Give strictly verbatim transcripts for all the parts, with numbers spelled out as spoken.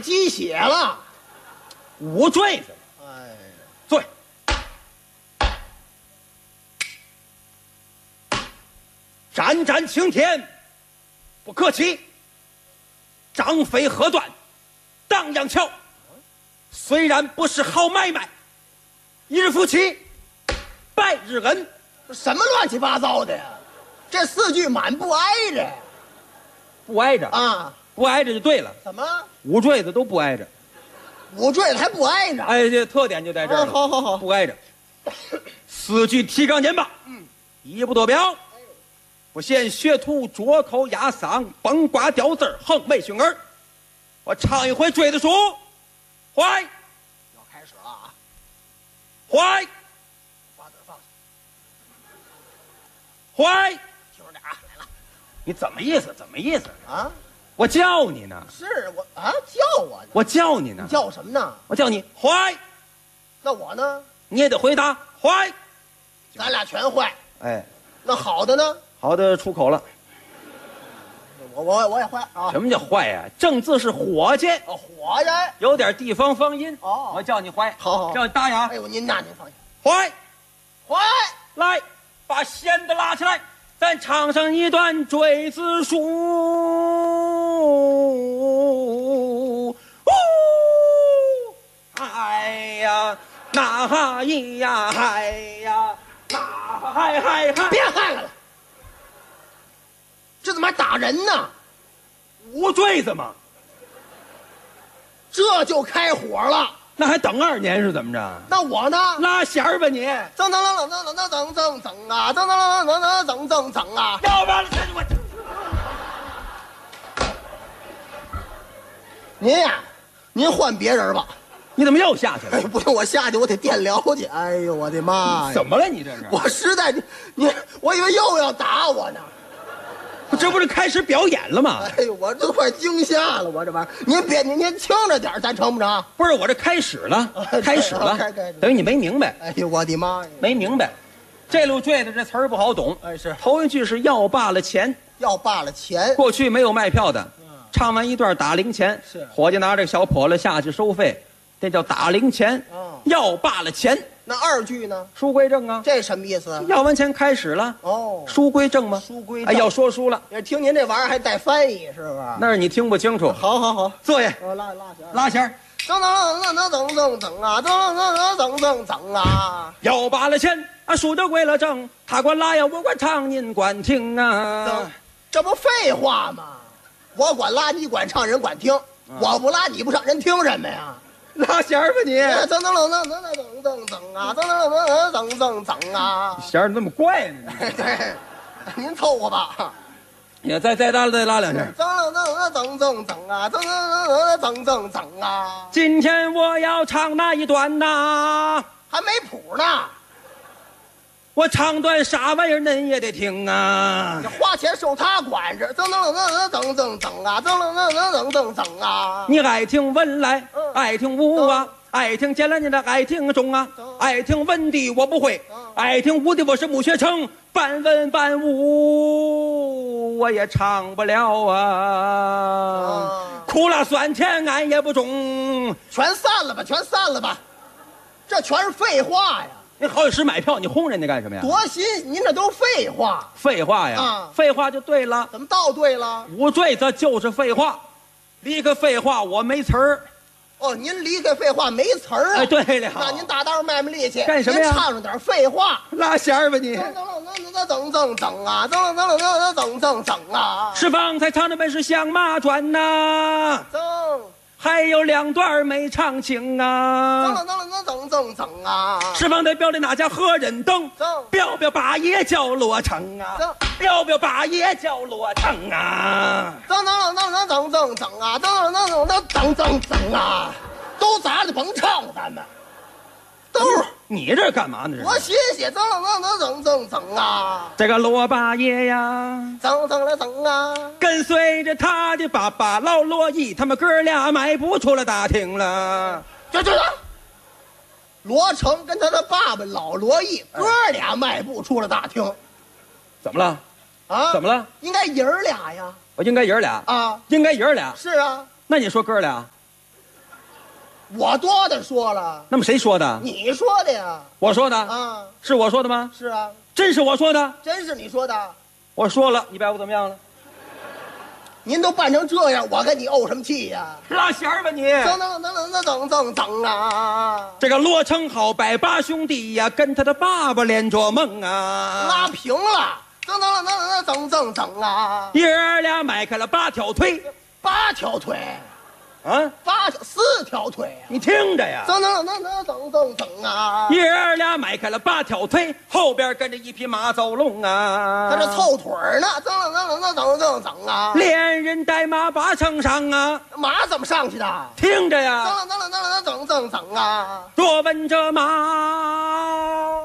鸡血了。 五坠子， 哎， 醉。斩斩青天，不客气。张飞河段，荡阳桥。虽然不是好买卖，一日夫妻百日恩。 什么乱七八糟的呀？这四句满不挨着呀？ 不挨着啊， 不挨着就对了。 怎么五坠子都不挨着。 五坠子还不挨着？ 哎，这特点就在这儿了。 啊好好好不挨着。四句提纲撵罢，嗯，一步多表。不嫌学徒拙口压嗓，崩瓜掉字儿，横眉熏耳。我唱一回坠子书，坏， 要开始了啊！ 坏， 瓜子放下， 坏。 听着点啊，来了你怎么意思？怎么意思？ 啊！ 我叫你呢， 是我啊，叫我呢， 我叫你呢， 叫什么呢？ 我叫你坏， 那我呢？ 你也得回答坏。 咱俩全坏。 哎， 那好的呢？ 好的，出口了。 我我我也坏啊！ 什么叫坏呀、正字是伙计， 哦，活人。 有点地方方音。 哦我叫你坏， 好好好叫你大雅哎，呦，您那您放心。 坏。 坏。 来，把弦子拉起来，咱唱上一段坠子书。呜，哎呀，那哈咿呀，嗨呀，那嗨嗨嗨， 别害了，这怎么还打人呢？ 五坠子嘛， 这就开火了。 那还等二年是怎么着？ 那我呢？ 拉弦儿吧你， 噌噌噌噌噌噌噌噌啊！噌噌噌噌噌噌噌啊！ 要不然我您呀，您换别人吧。 你怎么又下去了？ 哎，不行，我下去我得电疗去。哎呦，我的妈呀！ 怎么了你这是？ 我实在，你我以为又要打我呢。 这不是开始表演了吗？ 哎呦，我这快惊吓了，我这玩意儿。您别，您您轻着点，咱成不成？ 不是，我这开始了，开始了开开始， 等于你没明白， 哎呦，我的妈呀！ 没明白。这路坠子这词儿不好懂。 哎，是头一句是要罢了钱， 要罢了钱。 过去没有卖票的，唱完一段打零钱， 是伙计拿这个小笸箩下去收费，这叫打零钱。 哦要罢了钱， 那二句呢？ 书归正啊。 这什么意思？ 要完钱开始了， 哦， 书归正吗？ 书归正哎，要说书了， 也听您这玩意儿还带翻译是吧？ 那是你听不清楚。 好好好， 坐下， 我拉拉弦， 拉弦儿。 噔噔噔噔噔噔噔啊，噔噔噔噔噔噔啊！ 要罢了钱啊，书就归了正，他管拉呀，我管唱，您管听啊。 这不废话吗？我管拉，你管唱，人管听。我不拉，你不唱，人听什么呀？ 拉弦儿吧你， 噔噔噔噔噔噔噔噔啊，噔噔噔噔噔噔啊！ 弦儿那么怪呢？ 对，您凑合吧。 你再再拉再拉两下。 噔噔噔噔噔噔啊，噔噔噔噔噔噔啊！ 今天我要唱哪一段呐？ 还没谱呢， 我唱段啥玩意儿恁也得听啊你！花钱受他管着。噔噔噔噔噔噔啊，噔噔噔噔噔噔啊！ 你爱听文来， 嗯爱听武啊，爱听简单的爱听中啊，爱听文的我不会，爱听武的我是没学成，半文半武我也唱不了啊！苦辣酸甜俺也不中。 全散了吧，全散了吧，这全是废话呀！ 你好几时买票，你轰人家干什么呀？ 多新，您这都是废话， 废话呀！ 啊废话就对了。 怎么倒对了？ 五坠子就是废话，离开废话我没词儿。 哦，您离开废话没词儿啊？ 哎，对了， 那您大刀卖卖力气， 干什么呀您唱上点废话。 拉弦儿吧你。 噔噔噔噔噔噔啊，噔噔噔噔噔噔噔啊！ 是方才唱的本是响马转呐， 噔还有两段没唱清噔啊。 噔噔噔噔噔啊！ 是方得表的那家何人等？ 噔表表八爷叫罗成啊，表表八爷叫罗成啊。 噔噔噔噔噔噔噔啊，噔噔噔噔噔噔噔啊！都砸的甭唱了，咱们都是你这干嘛呢？这我写写噔噔噔噔噔噔啊！ 这个罗八爷呀， 噔噔了噔啊！ 跟随着他的爸爸老罗毅，他们哥俩迈步出了大厅了。 这这这，罗成跟他的爸爸老罗毅哥俩迈步出了大厅怎么了？ 啊！ 怎么了？ 应该爷儿俩呀！ 我应该爷儿俩啊， 应该爷儿俩。 是啊， 那你说哥俩， 我多的说了， 那么谁说的？ 你说的呀。 我说的啊， 是我说的吗？ 是啊， 真是我说的。 真是你说的。 我说了，你白我怎么样了？ 您都办成这样，我跟你怄什么气呀？ 拉弦儿吧你！ 噔噔噔噔噔噔噔啊！ 这个罗成好拜八兄弟呀，跟他的爸爸连着梦啊， 拉平了，噔噔噔噔噔噔噔啊！ 爷儿俩迈开了八条腿， 八条腿， 啊， 八条四条腿啊！ 你听着呀， 噔噔噔噔噔噔噔啊！ 爷儿俩迈开了八条腿，后边跟着一匹马走龙啊， 他这凑腿呢，噔噔噔噔噔噔噔啊！ 连人带马把乘上啊， 马怎么上去的？ 听着呀， 噔噔噔噔噔噔噔啊！ 若问这马，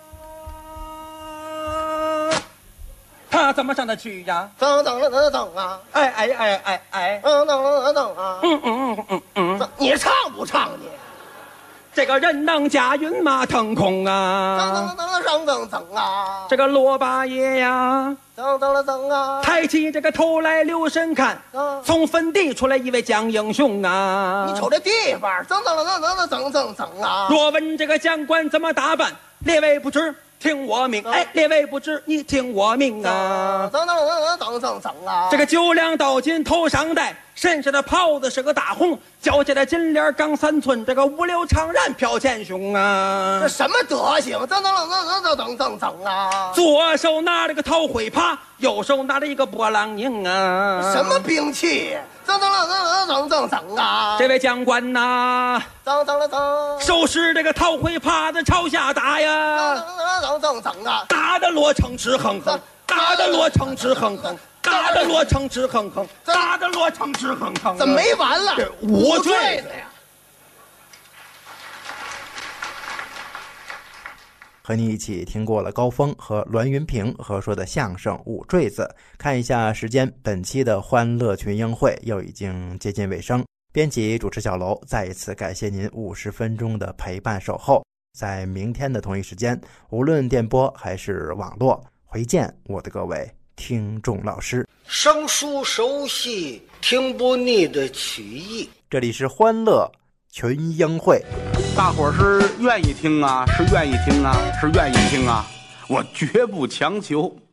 他怎么上得去呀？ 噔噔噔噔啊！ 哎哎哎哎哎， 噔噔噔噔啊！ 嗯嗯嗯嗯嗯， 你唱不唱你？ 这个人能驾云马腾空噔啊， 噔噔噔噔啊！ 这个罗八爷呀， 噔噔噔啊！ 抬起这个头来留神看， 啊！ 从坟地出来一位蒋英雄啊！ 你瞅这地方，噔噔噔噔噔噔噔啊！ 若问这个将官怎么打扮，列位不知，听我命。哎，列位不知，你听我命啊！ 噔噔噔噔噔噔啊！ 这个九两刀金头上戴，身上的袍子是个大红，脚下的金链刚三寸，这个五柳长髯飘前胸啊！ 这什么德行？噔噔噔噔噔噔噔噔啊！ 左手拿着个桃灰耙，右手拿着一个波浪拧啊！ 什么兵器？噔噔噔噔噔噔噔啊！ 这位将官呐， 噔噔噔， 手持这个桃灰耙子朝下打呀， 噔噔噔噔啊！ 打得罗成直哼哼，打得罗成直哼哼，打得罗成直哼哼，打得罗成直哼哼。 怎么没完了？ 五坠子呀！ 和你一起听过了高峰和栾云平合说的相声《五坠子》。看一下时间，本期的欢乐群英会又已经接近尾声。编辑主持小楼再一次感谢您五十分钟的陪伴守候。在明天的同一时间，无论电波还是网络，回见我的各位听众老师。 生疏熟悉，听不腻的曲艺。 这里是欢乐群英会。 大伙儿是愿意听啊，是愿意听啊，是愿意听啊，我绝不强求。